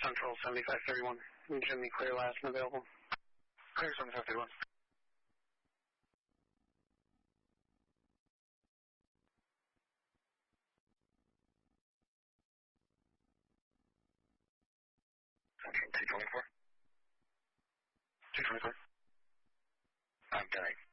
Central 7531. Jimmy, clear last and available. Clear 7531. Central 224. 224. I'm dying.